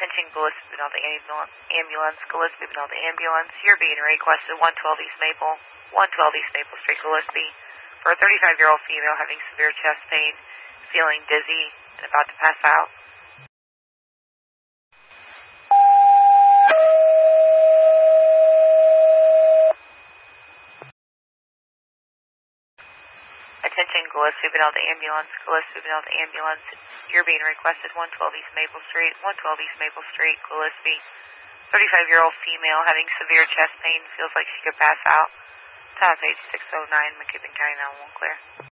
Attention Gillespie Benalda Ambulance, Gillespie Benalda Ambulance. You're being requested 112 East Maple, 112 East Maple Street, Gillespie, for a 35-year-old female having severe chest pain, feeling dizzy, and about to pass out. Attention Gillespie Benalda Ambulance, Gillespie Benalda Ambulance. You're being requested 112 East Maple Street, 112 East Maple Street, Gillespie. 35-year-old female having severe chest pain, feels like she could pass out. Time of page 609, McKibbin County 911 clear.